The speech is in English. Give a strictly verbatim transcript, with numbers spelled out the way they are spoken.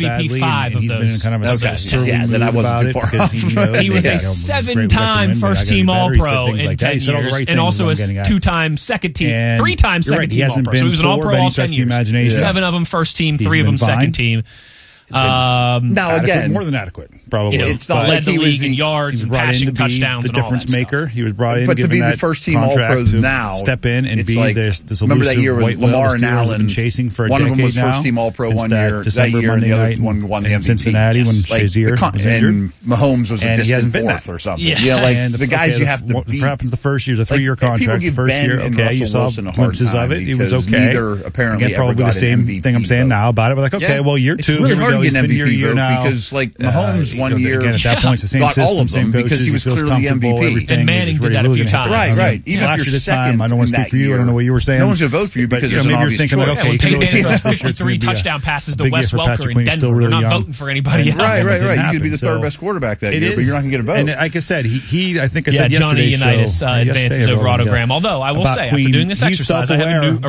V P badly, five and, and of he's those. been in kind of a Okay. surly Yeah, mood then I wasn't about too it far because off. he knows He was that, a you know, seven-time great, first-team but I gotta be better. He said All-Pro things in like that. ten He said all the years, right and things also is what I'm a getting at. two-time second team, And three-time you're right, second he team hasn't All-Pro. So he was an been All-Pro poor by any all stretch ten of the years. imagination. Seven of them first team, He's three of them been fine. second team. Um, Now adequate, again, more than adequate, probably. You know, it's not led like the he was league in the- yards He was and brought in passing to be touchdowns the and all difference that maker. stuff. He was brought in, but to given be the that first team contract All-Pros to now, step in and it's be like, this, this remember elusive that year with white whale Lamar the and Steelers have Allen, been chasing for a one of them decade was now, first team All-Pro since one that year. That December year, and Monday the other night one won the in M V P. Cincinnati when Yes. Like, Shazier the con- was injured. and Mahomes was a And he distant hasn't been fourth that. or something. Yeah. Yeah, like And the guys okay, you have to what beat. happens the first year is a Like, three-year people contract. The give first Ben year, and okay, Russell you saw Wilson a hard glimpses time of it. It was because okay. neither apparently Again, ever probably got the an same M V P, thing I'm saying but- now about it. But like, okay, Yeah. well, year It's two, really here we hard go. can he's get an been year M V to P year vote now. because, like, Uh, Mahomes you one know, year again, at that point, it's the same got system, all of same them because coaches, he was feels clearly the M V comfortable, P. everything. And Manning He was did ready that to a move few and hit the times. Right, ground. right. Even Last if year you're this time, second I don't want to in speak for that you. I don't know what you were saying. no one's going to vote for you But, because you know, there's an maybe you're obvious thinking, like, choice. okay, Yeah, when he Peyton goes Manning to throws this year, it's fifty-three gonna be a touchdown passes to big year Wes for Patrick Welker when in he's still Denver. They're really not young. voting for anybody else. Right, right, right. You happen, could be the third so best quarterback that it year, is, but you're not going to get a vote. And like I said, he, he I think I Yeah, said Johnny yesterday's Unitas show, uh, or advances yesterday, over about, autogram. Although I will about say, Queen, after doing this he's exercise, I have a, new, self-aware. a